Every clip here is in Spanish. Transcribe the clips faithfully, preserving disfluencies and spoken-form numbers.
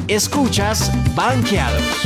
Escuchas Banqueados.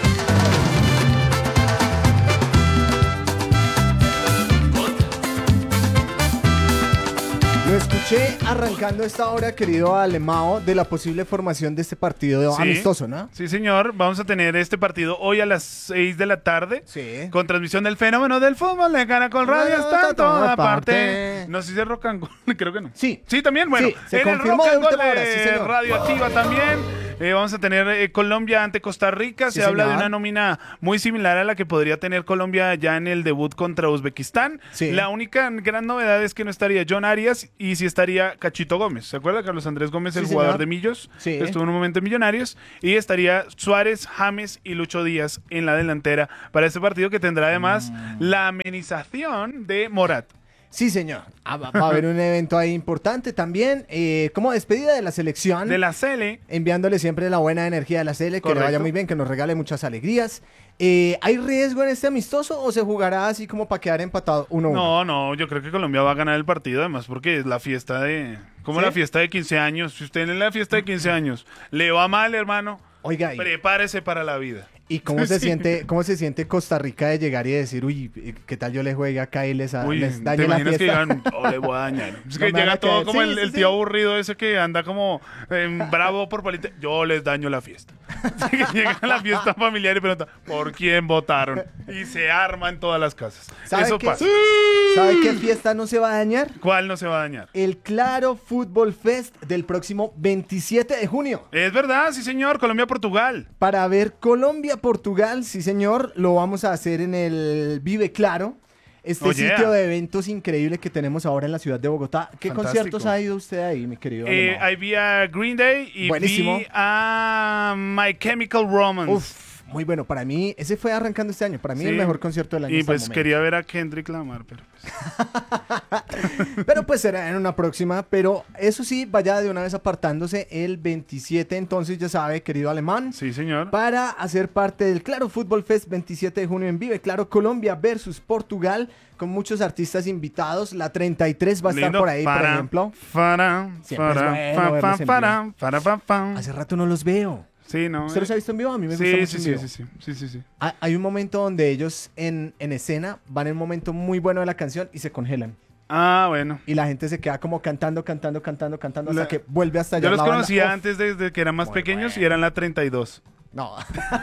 Lo escuché arrancando esta hora, querido Alemão, de la posible formación de este partido Sí, amistoso, ¿no? Sí, señor. Vamos a tener este partido hoy a las seis de la tarde. Sí. Con transmisión del fenómeno del fútbol de Caracol Radio. No, Está en toda toda parte. parte. No sé si es Rock and Roll, creo que no. Sí. Sí, también, bueno. Sí, se en el confirmó Rock de and Roll última hora, de sí, señor. Radioactiva también. Eh, vamos a tener eh, Colombia ante Costa Rica. Sí, Se habla de señor. una nómina muy similar a la que podría tener Colombia ya en el debut contra Uzbekistán. Sí. La única gran novedad es que no estaría John Arias y sí estaría Cachito Gómez. ¿Se acuerda? Carlos Andrés Gómez, Sí, el señor. jugador de Millos. Sí. Estuvo en un momento en Millonarios. Y estaría Suárez, James y Lucho Díaz en la delantera para este partido que tendrá además Mm. la amenización de Morat. Sí, señor. Ah, va, va a haber un evento ahí importante también, eh, como despedida de la selección. De la Cele. Enviándole siempre la buena energía a la Cele, que le Correcto. vaya muy bien, que nos regale muchas alegrías. Eh, ¿Hay riesgo en este amistoso o se jugará así como para quedar empatado uno uno? No, no, yo creo que Colombia va a ganar el partido, además, porque es la fiesta de... Como ¿Sí? la fiesta de quince años. Si usted en la fiesta de quince años le va mal, hermano, Oiga, ¿y, prepárese para la vida. y cómo se Sí. siente cómo se siente Costa Rica de llegar y decir, uy, ¿qué tal yo le juegue acá y les, Uy, les ¿te dañe la imaginas que fiesta? digan, oh, le voy a dañar? Es No que me van llega a todo caer. como Sí, el, sí, el sí. tío aburrido ese que anda como eh, bravo por política. Yo les daño la fiesta. Así que llega a la fiesta familiar y pregunta, ¿por quién votaron? Y se arma en todas las casas. ¿Sabe Eso qué? pasa. ¿Sabe qué fiesta no se va a dañar? ¿Cuál no se va a dañar? El Claro Fútbol Fest del próximo veintisiete de junio. Es verdad, sí señor, Colombia-Portugal. Para ver Colombia-Portugal, sí señor, lo vamos a hacer en el Vive Claro, este Oh, yeah. sitio de eventos increíble que tenemos ahora en la ciudad de Bogotá. ¿Qué Fantástico. conciertos ha ido usted ahí, mi querido Eh, Alemão? ahí vi a Green Day y Buenísimo. vi a My Chemical Romance. Uf, muy bueno, para mí, ese fue arrancando este año, para mí Sí. el mejor concierto del año. Y hasta el pues momento. quería ver a Kendrick Lamar, pero pues... Pero pues será en una próxima, pero eso sí, vaya de una vez apartándose el veintisiete, entonces ya sabe, querido Alemán. Sí, señor. Para hacer parte del Claro Fútbol Fest veintisiete de junio en Vive Claro Colombia versus Portugal, con muchos artistas invitados. La treinta y tres va a estar Lindo. por ahí, por Para, ejemplo. para, Siempre es para, bueno fa, verlos fa, en para, para, pa, pa. Hace rato no los veo. Sí, no. ¿Usted los ha eh, visto en vivo? A mí me gusta Sí, mucho sí, en sí, vivo. sí, sí, sí, sí, sí. Ha- Hay un momento donde ellos en, en escena van en un momento muy bueno de la canción y se congelan. Ah, bueno. Y la gente se queda como cantando, cantando, cantando, cantando hasta La- que vuelve hasta allá. Yo los la banda. conocía Uf, antes desde que eran más Muy pequeños bueno. y eran la treinta y dos. No.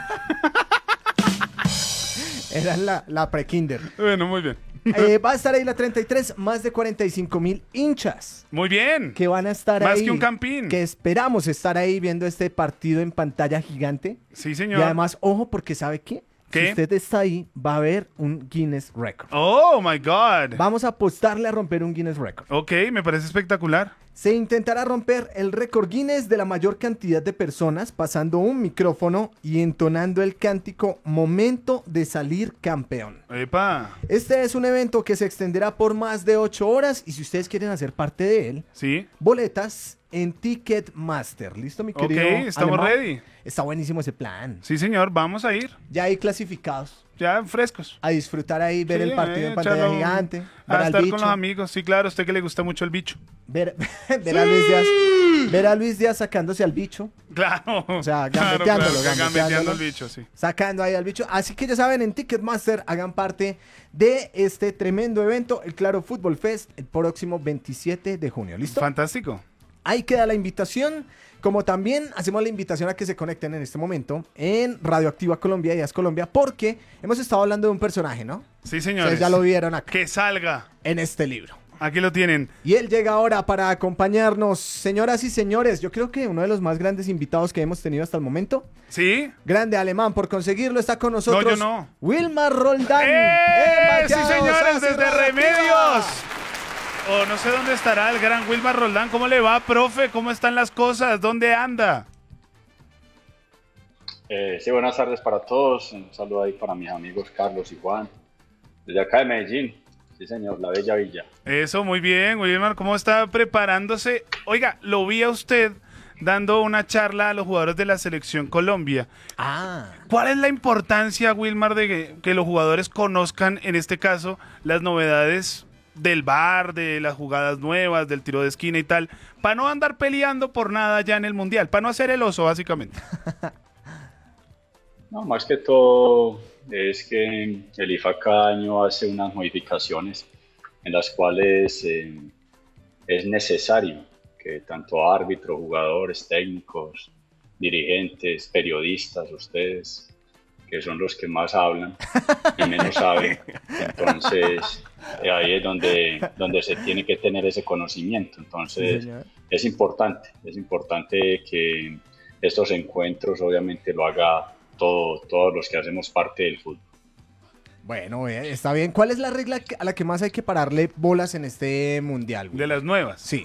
Era la, la pre-kinder. Bueno, muy bien. Eh, va a estar ahí la treinta y tres, más de cuarenta y cinco mil hinchas Muy bien. que van a estar Más ahí. que un campín. Que esperamos estar ahí viendo este partido en pantalla gigante. Sí, señor. Y además, ojo, porque ¿sabe qué? ¿Qué? Si usted está ahí, va a haber un Guinness Record. Oh, my God. Vamos a apostarle a romper un Guinness Record. Ok, me parece espectacular. Se intentará romper el récord Guinness de la mayor cantidad de personas pasando un micrófono y entonando el cántico Momento de salir campeón. Epa. Este es un evento que se extenderá por más de ocho horas y si ustedes quieren hacer parte de él, Sí. boletas en Ticketmaster. ¿Listo, mi Ok, querido? estamos Alemão? ready. Está buenísimo ese plan. Sí, señor, vamos a ir. Ya hay clasificados. Ya frescos. A disfrutar ahí, ver Sí, el partido eh, en pantalla echarlo- gigante, ver A al estar bicho, con los amigos. Sí, claro, a usted que le gusta mucho el bicho. ver, ver a Luis Díaz, ver a Luis Díaz sacándose al bicho, Claro. O sea, Claro, gambeteándolo, claro, gambeteándolo. gambeteando el bicho, sí. sacando ahí al bicho. Así que ya saben, en Ticketmaster hagan parte de este tremendo evento, el Claro Fútbol Fest, el próximo veintisiete de junio. ¿Listo? Fantástico. Ahí queda la invitación, como también hacemos la invitación a que se conecten en este momento en Radioactiva Colombia y As Colombia, porque hemos estado hablando de un personaje, ¿no? Sí, señores. Ustedes ya lo vieron acá, Que salga. en este libro. Aquí lo tienen. Y él llega ahora para acompañarnos, señoras y señores. Yo creo que uno de los más grandes invitados que hemos tenido hasta el momento. ¿Sí? Grande Alemán, por conseguirlo está con nosotros. No, yo no. Wilmar Roldán. ¡Eh! ¡Sí, Banqueados, señores! hace Desde Radioactiva. Remedios. O no sé dónde estará el gran Wilmar Roldán. ¿Cómo le va, profe? ¿Cómo están las cosas? ¿Dónde anda? Eh, sí, buenas tardes para todos. Un saludo ahí para mis amigos Carlos y Juan. Desde acá de Medellín. Sí, señor, la bella villa. Eso, muy bien, Wilmar. ¿Cómo está preparándose? Oiga, lo vi a usted dando una charla a los jugadores de la Selección Colombia. Ah. ¿Cuál es la importancia, Wilmar, de que, que los jugadores conozcan, en este caso, las novedades del V A R, de las jugadas nuevas, del tiro de esquina y tal, para no andar peleando por nada ya en el Mundial, para no hacer el oso, básicamente. No, más que todo es que el I F A cada año hace unas modificaciones en las cuales eh, es necesario que tanto árbitros, jugadores, técnicos, dirigentes, periodistas, ustedes, que son los que más hablan y menos saben, entonces eh, ahí es donde, donde se tiene que tener ese conocimiento. Entonces Sí, es importante, es importante que estos encuentros obviamente lo haga todo, todos los que hacemos parte del fútbol. Bueno, eh, está bien. ¿Cuál es la regla que- a la que más hay que pararle bolas en este mundial, güey? De las nuevas. Sí.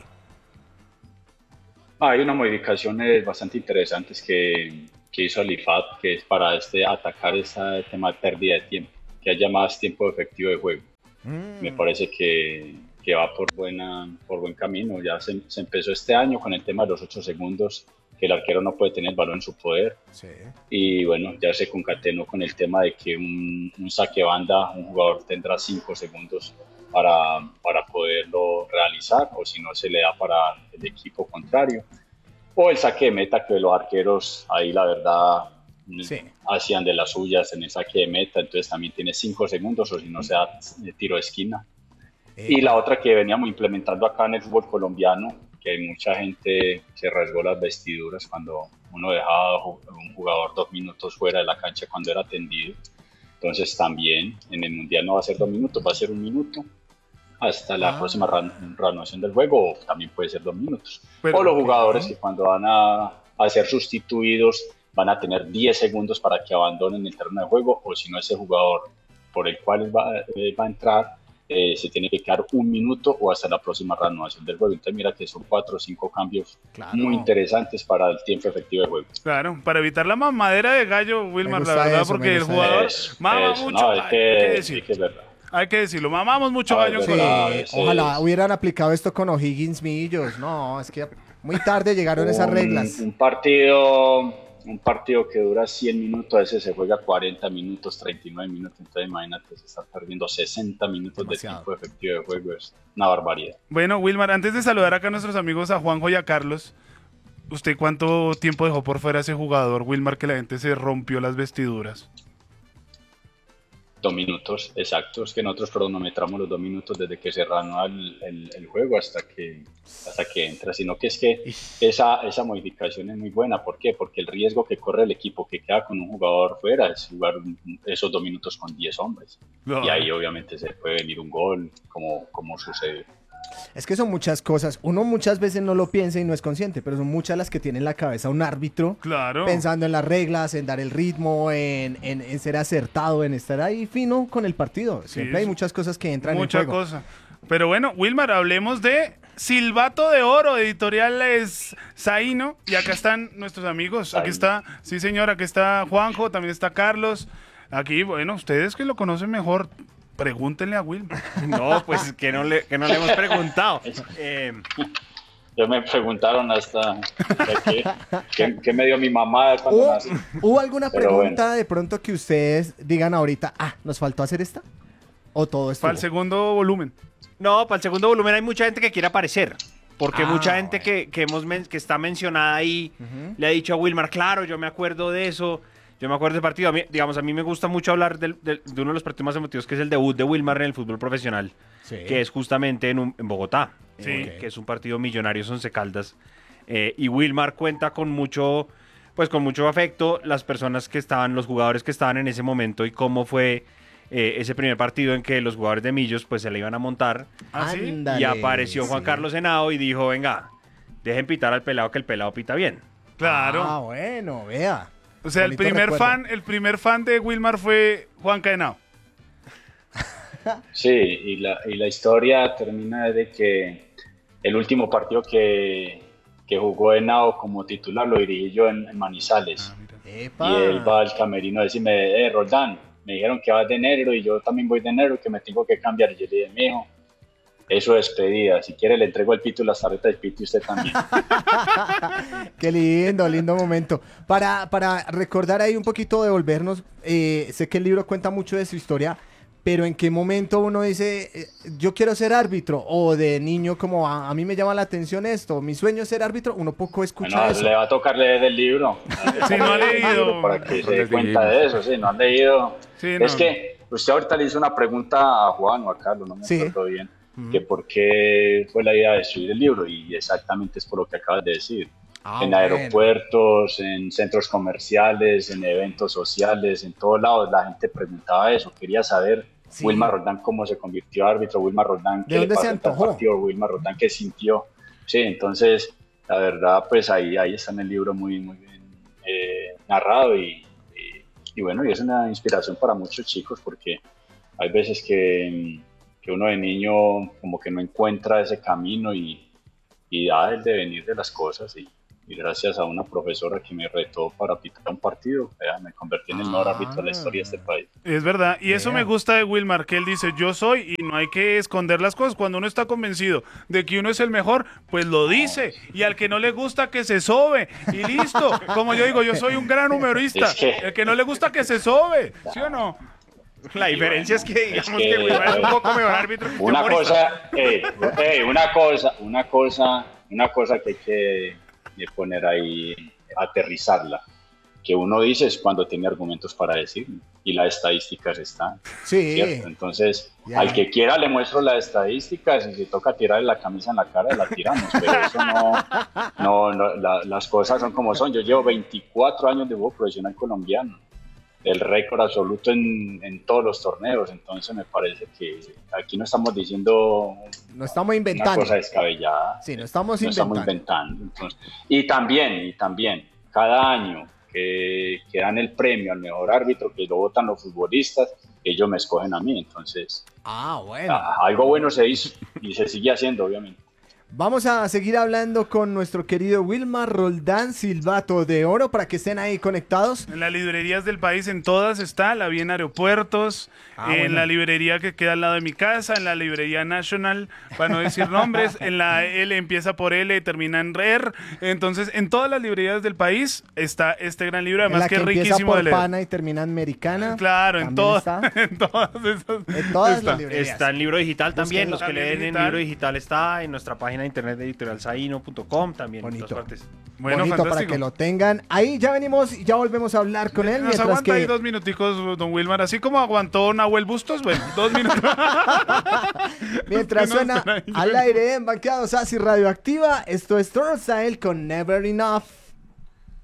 Ah, hay unas modificaciones bastante interesantes que, que hizo el I F A D, que es para este, atacar ese tema de pérdida de tiempo, que haya más tiempo efectivo de juego. Mm, Me parece que, que va por, buena, por buen camino. Ya se, se empezó este año con el tema de los ocho segundos, que el arquero no puede tener el balón en su poder. sí. Y bueno, ya se concatenó con el tema de que un, un saque banda, un jugador tendrá cinco segundos para, para poderlo realizar, o si no se le da para el equipo contrario. O el saque de meta, que los arqueros ahí la verdad Sí. hacían de las suyas en el saque de meta, entonces también tiene cinco segundos, o si no se da de tiro de esquina. Eh, Y la otra que veníamos implementando acá en el fútbol colombiano, que mucha gente se rasgó las vestiduras cuando uno dejaba a un jugador dos minutos fuera de la cancha cuando era atendido. Entonces también en el Mundial no va a ser dos minutos, va a ser un minuto hasta la Ah. próxima ran- reanudación del juego, o también puede ser dos minutos. Pero- o los jugadores que cuando van a, a ser sustituidos van a tener diez segundos para que abandonen el terreno de juego, o si no, ese jugador por el cual va, eh, va a entrar eh, se tiene que quedar un minuto o hasta la próxima reanudación del juego. Entonces mira que son cuatro o cinco cambios Claro. muy interesantes para el tiempo efectivo de juego. Claro, para evitar la mamadera de gallo, Wilmar, la gusta verdad, eso, porque me el gusta jugador Eso, mama eso, mucho no, hay gallo, que, hay que sí decirlo. que es verdad. Hay que decirlo, mamamos mucho Ah, gallo es en Sí, verdad. Colombia. ese ojalá es- hubieran aplicado esto con O'Higgins Millos. No, es que muy tarde llegaron esas Un- reglas. Un partido, un partido que dura cien minutos, a veces se juega cuarenta minutos, treinta y nueve minutos, entonces imagínate, se está perdiendo sesenta minutos Demasiado. de tiempo efectivo de juego, es una barbaridad. Bueno, Wilmar, antes de saludar acá a nuestros amigos, a Juanjo y a Carlos, ¿usted cuánto tiempo dejó por fuera ese jugador, Wilmar, que la gente se rompió las vestiduras? Dos minutos exactos, que nosotros cronometramos los dos minutos desde que se reanuda el, el- el juego hasta que, hasta que entra, sino que es que esa, esa modificación es muy buena. ¿Por qué? Porque el riesgo que corre el equipo que queda con un jugador fuera es jugar un- esos dos minutos con diez hombres. No. Y ahí obviamente se puede venir un gol, como, como sucede. Es que son muchas cosas. Uno muchas veces no lo piensa y no es consciente, pero son muchas las que tiene en la cabeza un árbitro. Claro. Pensando en las reglas, en dar el ritmo, en, en- en ser acertado, en estar ahí fino con el partido. Siempre Sí, hay muchas cosas que entran Mucha en juego. cosa. Pero bueno, Wilmar, hablemos de Silbato de Oro, editoriales Zaino. Y acá están nuestros amigos. Aquí está, sí señor, aquí está Juanjo, también está Carlos. Aquí, bueno, ustedes que lo conocen mejor, pregúntenle a Wilmar. No, pues que no le, que no le hemos preguntado. Eh, Ya me preguntaron hasta qué, qué- qué me dio mi mamá cuando ¿Hubo, nací. hubo alguna Pero pregunta bueno. de pronto que ustedes digan ahorita, ah, nos faltó hacer esta? ¿O todo esto? Para el segundo volumen. no, para el segundo volumen hay mucha gente que quiere aparecer. Porque Ah, mucha gente bueno. que, que, hemos men- que está mencionada ahí Ujú. le ha dicho a Wilmar, claro, yo me acuerdo de eso. Yo me acuerdo del partido. A mí, digamos, a mí me gusta mucho hablar del- del- de uno de los partidos más emotivos, que es el debut de Wilmar en el fútbol profesional, Sí. que es justamente en, un- en Bogotá, Sí. eh, Ok. que es un partido Millonarios Once Caldas. Eh, y Wilmar cuenta con mucho, pues con mucho afecto las personas que estaban, los jugadores que estaban en ese momento y cómo fue eh, ese primer partido en que los jugadores de Millos pues se le iban a montar. ¿Ah, sí? Ándale, Y apareció Juan sí. Carlos Henao y dijo, venga, dejen pitar al pelado, que el pelado pita bien. Claro. Ah, bueno, vea. o sea, el bonito primer recuerdo. fan, el primer fan de Wilmar fue Juan Caenao. Sí, y la, y la historia termina de que el último partido que, que jugó Henao como titular lo dirigí yo en, en Manizales. Epa. Y él va al camerino a decirme, eh, Roldán, me dijeron que vas de enero y yo también voy de enero, que me tengo que cambiar. Y yo le dije, mijo, eso es despedida. Si quiere le entrego el pito y la tarjeta del pito y usted también. Qué lindo, lindo momento. Para, para recordar ahí un poquito, devolvernos, eh, sé que el libro cuenta mucho de su historia, pero ¿en qué momento uno dice, eh, yo quiero ser árbitro? O de niño como, a, a mí me llama la atención esto, mi sueño es ser árbitro, uno poco escucha Bueno, eso. le va a tocar leer el libro. Sí, no ha leído. Para que No se dé les cuenta dijimos. de eso, sí, no han leído. Sí, no. Es que usted ahorita le hizo una pregunta a Juan o a Carlos, no me Sí. acuerdo bien, que por qué fue la idea de escribir el libro, y exactamente es por lo que acabas de decir. Ah, en bueno. aeropuertos, en centros comerciales, en eventos sociales, en todos lados la gente preguntaba eso, quería saber Sí. Wilmar Roldán cómo se convirtió árbitro, Wilmar Roldán ¿De qué le dónde se pasó en tal antojó? partido, Wilmar Roldán qué sintió. Sí, entonces la verdad pues ahí, ahí está en el libro muy, muy bien eh, narrado y, y, y bueno, y es una inspiración para muchos chicos porque hay veces que, que uno de niño como que no encuentra ese camino y, y da el devenir de las cosas y, y gracias a una profesora que me retó para pitar un partido, vea, me convertí en el mejor árbitro de la historia de este país. Es verdad, y eso Vea. me gusta de Wilmar, que él dice, yo soy, y no hay que esconder las cosas. Cuando uno está convencido de que uno es el mejor, pues lo dice, y al que no le gusta que se sobe, y listo. Como yo digo, yo soy un gran humorista, Es que- el que no le gusta que se sobe, ¿sí o no? La diferencia es que digamos es que- que Wilmar es un poco mejor árbitro que Una humorista. cosa, ey, ey, una cosa, una cosa, una cosa que hay que eh, poner ahí, aterrizarla, que uno dice es cuando tiene argumentos para decir y las estadísticas están, Sí, ¿cierto? Entonces, Ya. al que quiera le muestro las estadísticas y si toca tirarle la camisa en la cara, la tiramos, pero eso no, no, no, la- las cosas son como son. Yo llevo veinticuatro años de fútbol profesional colombiano, el récord absoluto en, en todos los torneos, entonces me parece que aquí no estamos diciendo no estamos una inventando. cosa descabellada. Sí, no estamos No inventando. estamos inventando. Entonces, y también, y también, cada año que, que dan el premio al mejor árbitro, que lo votan los futbolistas, ellos me escogen a mí. Entonces, Ah, bueno. ah, algo bueno se hizo y se sigue haciendo, obviamente. Vamos a seguir hablando con nuestro querido Wilmar Roldán, Silbato de Oro, para que estén ahí conectados. En las librerías del país, en todas está, la vi en aeropuertos, Ah, en bueno. la librería que queda al lado de mi casa, en la librería National, para no decir nombres, en la L empieza por L y termina en R, entonces en todas las librerías del país está este gran libro, En además la que que es empieza riquísimo por de leer. Pana y termina en Americana. Claro, en También todas, está. en todas esas. En todas está. las librerías. Está en libro digital también, los que También leen digital. en libro digital está en nuestra página de internet de editorial saino punto com, también Bonito. en todas partes. Bueno, Bonito para fantástico. que lo tengan. Ahí ya venimos y ya volvemos a hablar con él. Nos Mientras aguanta ahí que dos minuticos, don Wilmar, así como aguantó Nahuel Bustos, bueno, dos minutos. Mientras No, suena están ahí. al aire en Banqueados Así Radioactiva, esto es Turnstile con Never Enough.